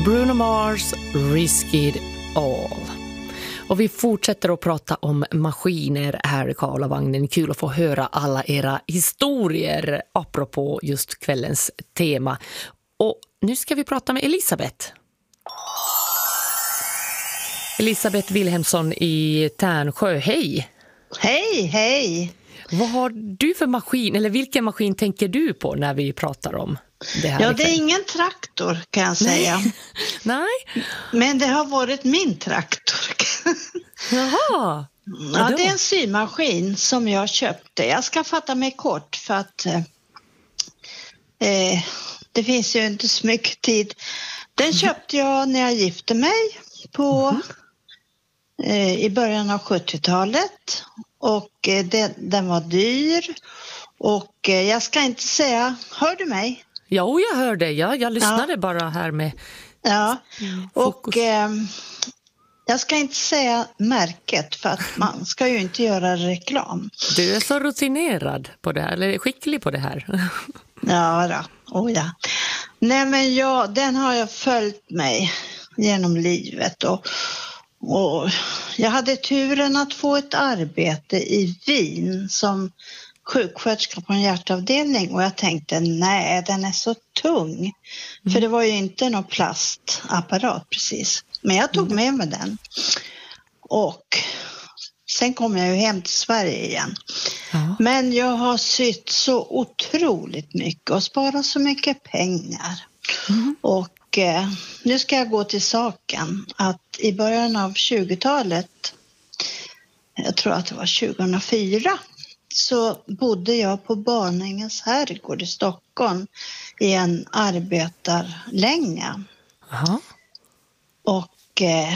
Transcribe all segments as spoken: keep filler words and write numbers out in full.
Bruno Mars, Risk It All. Och vi fortsätter att prata om maskiner här i Karlavagnen. Kul att få höra alla era historier apropå just kvällens tema. Och nu ska vi prata med Elisabeth. Elisabeth Wilhelmsson i Tärnsjö, hej! Hej, hej! Vad har du för maskin, eller vilken maskin tänker du på när vi pratar om det här? Ja, det är ingen traktor kan jag säga. Nej. Men det har varit min traktor. Jaha. Ja, det är en symaskin som jag köpte. Jag ska fatta mig kort för att eh, det finns ju inte så mycket tid. Den köpte jag när jag gifte mig på mm. eh, i början av sjuttiotalet. Och eh, det, den var dyr. Och eh, jag ska inte säga, hör du mig? Jo, jag hörde. Ja, jag lyssnade ja. bara här med ja. Och eh, jag ska inte säga märket för att man ska ju inte göra reklam. Du är så rutinerad på det här, eller skicklig på det här. Ja, då. Oh, ja. Nej, men ja, den har jag följt mig genom livet och, och jag hade turen att få ett arbete i Wien som sjuksköterska på en hjärtavdelning och jag tänkte, nej, den är så tung. Mm. För det var ju inte någon plastapparat precis. Men jag tog med mig den. Och sen kom jag ju hem till Sverige igen. Ja. Men jag har sytt så otroligt mycket och sparat så mycket pengar. Mm. Och eh, nu ska jag gå till saken att i början av tjugotalet, jag tror att det var tjugohundrafyra, så bodde jag på Barningens herrgård i Stockholm i en arbetarlänga. Aha. Och eh,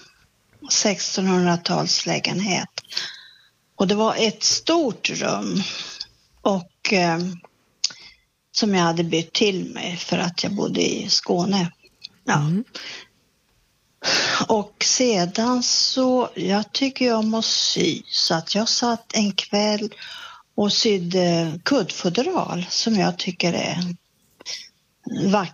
sextonhundratalslägenhet. Och det var ett stort rum och eh, som jag hade bytt till mig för att jag bodde i Skåne. Ja. Mm. Och sedan så, jag tycker jag måste sy, så att jag satt en kväll och sydde kuddfodral som jag tycker är vackert.